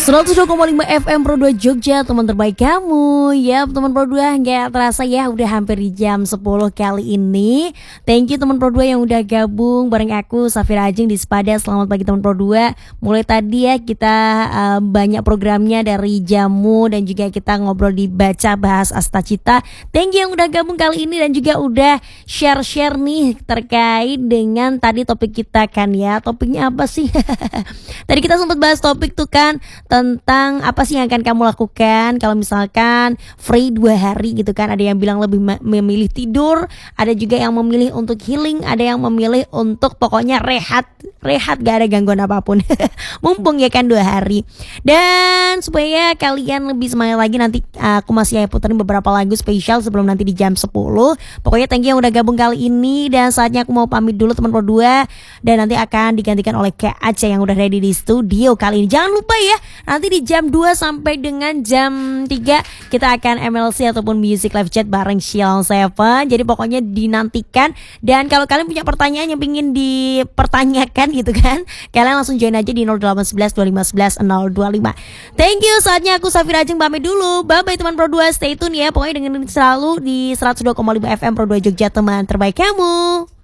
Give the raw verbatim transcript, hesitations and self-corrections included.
seratus dua koma lima F M Pro dua Jogja, teman terbaik kamu. Ya, teman Pro dua, nggak terasa ya udah hampir di jam sepuluh kali ini. Thank you teman Pro dua yang udah gabung bareng aku Safira Ajeng di Sepada. Selamat pagi teman Pro dua. Mulai tadi ya kita uh, banyak programnya dari jamu dan juga kita ngobrol di Baca Bahas Astacita. Thank you yang udah gabung kali ini dan juga udah share-share nih terkait dengan tadi topik kita kan ya. Topiknya apa sih? Tadi kita sempat bahas topik tuh kan tentang apa sih yang akan kamu lakukan kalau misalkan free dua hari gitu kan. Ada yang bilang lebih memilih tidur, ada juga yang memilih untuk healing, ada yang memilih untuk pokoknya rehat, rehat gak ada gangguan apapun. Mumpung ya kan dua hari. Dan supaya kalian lebih semangat lagi, nanti aku masih puterin beberapa lagu spesial sebelum nanti di jam sepuluh. Pokoknya thank you yang udah gabung kali ini. Dan saatnya aku mau pamit dulu teman Pro dua. Dan nanti akan digantikan oleh Kak Aceh yang udah ready di studio kali ini. Jangan lupa ya, nanti di jam dua sampai dengan jam tiga kita akan M L C ataupun Music Live Chat bareng Shion Seven. Jadi pokoknya dinantikan. Dan kalau kalian punya pertanyaan yang ingin dipertanyakan gitu kan, kalian langsung join aja di nol delapan satu satu dua lima satu satu nol dua lima. Thank you, saatnya aku Safira Ajeng pamit dulu. Bye bye teman Pro dua, stay tune ya. Pokoknya dengerin selalu di seratus dua koma lima F M Pro dua Jogja, teman terbaik kamu.